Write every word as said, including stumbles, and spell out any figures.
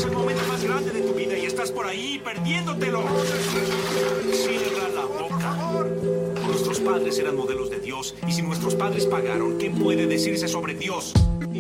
Es el momento más grande de tu vida y estás por ahí perdiéndotelo. Cierra la boca. Nuestros padres eran modelos de Dios y si nuestros padres pagaron, ¿qué puede decirse sobre Dios?